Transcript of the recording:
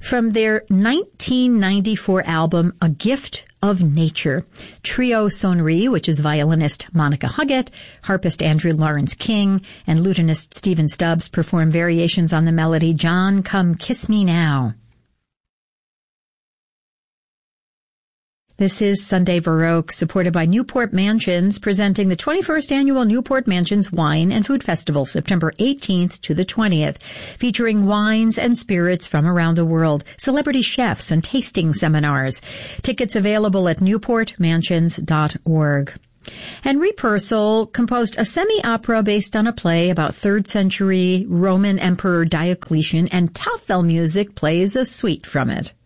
From their 1994 album, A Gift of Nature, Trio Sonnerie, which is violinist Monica Huggett, harpist Andrew Lawrence King, and lutenist Stephen Stubbs perform variations on the melody John, Come Kiss Me Now. This is Sunday Baroque, supported by Newport Mansions, presenting the 21st Annual Newport Mansions Wine and Food Festival, September 18th to the 20th, featuring wines and spirits from around the world, celebrity chefs, and tasting seminars. Tickets available at newportmansions.org. Henri Purcell composed a semi-opera based on a play about 3rd century Roman Emperor Diocletian, and Tafel Music plays a suite from it.